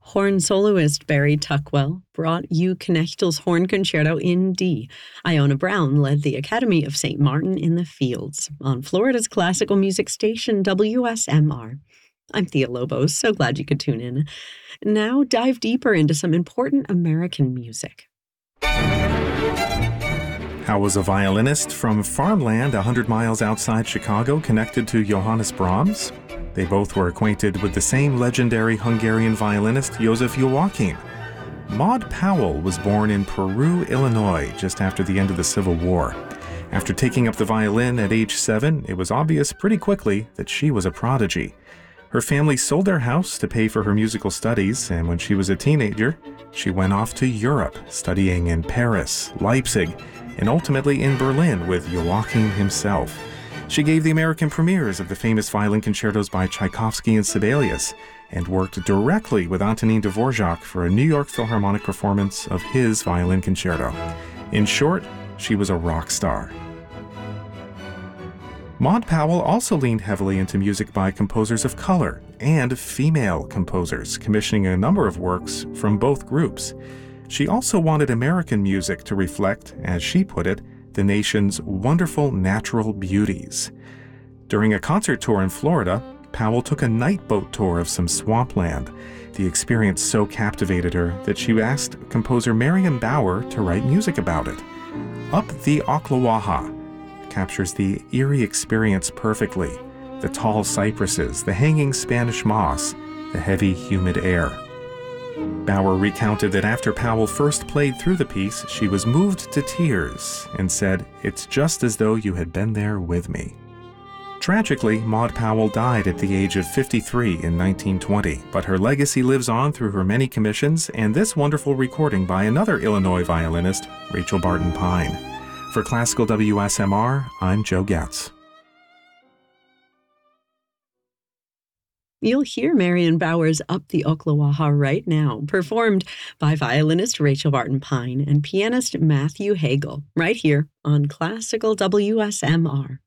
Horn soloist Barry Tuckwell brought you Knechtel's Horn Concerto in D. Iona Brown led the Academy of St. Martin in the Fields on Florida's classical music station WSMR. I'm Thea Lobos, so glad you could tune in. Now dive deeper into some important American music. How was a violinist from farmland 100 miles outside Chicago connected to Johannes Brahms? They both were acquainted with the same legendary Hungarian violinist József Joachim. Maud Powell was born in Peru, Illinois, just after the end of the Civil War. After taking up the violin at age 7, it was obvious pretty quickly that she was a prodigy. Her family sold their house to pay for her musical studies, and when she was a teenager, she went off to Europe, studying in Paris, Leipzig, and ultimately in Berlin with Joachim himself. She gave the American premieres of the famous violin concertos by Tchaikovsky and Sibelius, and worked directly with Antonin Dvorak for a New York Philharmonic performance of his violin concerto. In short, she was a rock star. Maud Powell also leaned heavily into music by composers of color and female composers, commissioning a number of works from both groups. She also wanted American music to reflect, as she put it, the nation's wonderful natural beauties. During a concert tour in Florida, Powell took a night boat tour of some swampland. The experience so captivated her that she asked composer Marion Bauer to write music about it. Up the Ocklawaha captures the eerie experience perfectly. The tall cypresses, the hanging Spanish moss, the heavy, humid air. Bauer recounted that after Powell first played through the piece, she was moved to tears and said, "It's just as though you had been there with me." Tragically, Maud Powell died at the age of 53 in 1920, but her legacy lives on through her many commissions and this wonderful recording by another Illinois violinist, Rachel Barton Pine. For Classical WSMR, I'm Joe Getz. You'll hear Marion Bauer's Up the Ocklawaha right now, performed by violinist Rachel Barton Pine and pianist Matthew Hagel, right here on Classical WSMR.